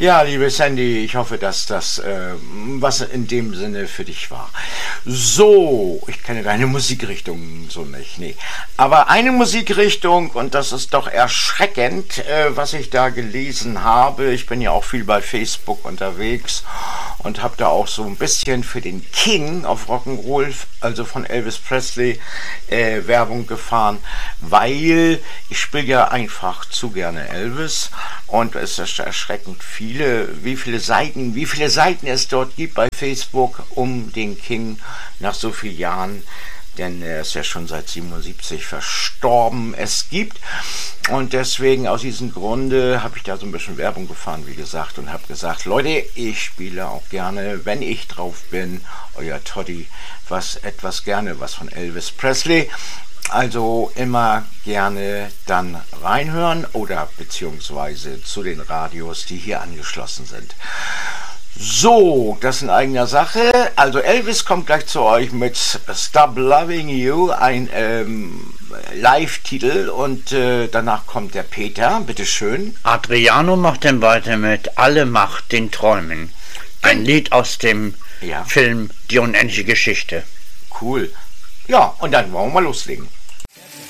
Ja, liebe Sandy, ich hoffe, dass das was in dem Sinne für dich war. So, ich kenne deine Musikrichtung so nicht, nee. Aber eine Musikrichtung, und das ist doch erschreckend, was ich da gelesen habe. Ich bin ja auch viel bei Facebook unterwegs und habe da auch so ein bisschen für den King auf Rock'n'Roll, also von Elvis Presley, Werbung gefahren, weil ich spiele ja einfach zu gerne Elvis und es ist erschreckend wie viele Seiten es dort gibt bei Facebook um den King nach so vielen Jahren, denn er ist ja schon seit 77 verstorben, es gibt. Und deswegen aus diesem Grunde habe ich da so ein bisschen Werbung gefahren, wie gesagt, und habe gesagt, Leute, ich spiele auch gerne, wenn ich drauf bin, euer Toddy, was von Elvis Presley. Also immer gerne dann reinhören oder beziehungsweise zu den Radios, die hier angeschlossen sind. So, das in eigener Sache. Also Elvis kommt gleich zu euch mit Stop Loving You, ein Live-Titel, und danach kommt der Peter, bitteschön. Adriano macht dann weiter mit Alle Macht den Träumen. Ein Lied aus dem Film Die unendliche Geschichte. Cool. Ja, und dann wollen wir mal loslegen.